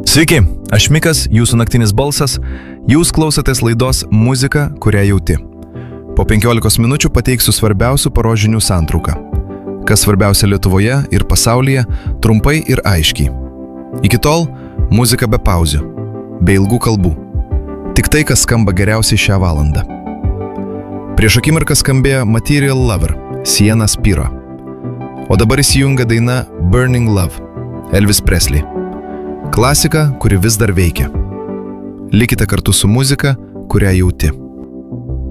Sveiki, aš Mikas, jūsų naktinis balsas. Jūs klausotės laidos Muzika, kurią jauti. Po 15 minučių pateiksiu svarbiausių paros žinių santrauką. Kas svarbiausia Lietuvoje ir pasaulyje, trumpai ir aiškiai. Iki tol muzika be pauzių, be ilgų kalbų. Tik tai, kas skamba geriausiai šią valandą. Prieš akimirką skambėjo Material Lover, Sienna Spiro. O dabar įsijungia daina Burning Love, Elvis Presley. Klasika, kuri vis dar veikia. Likite kartu su muzika, kurią jauti.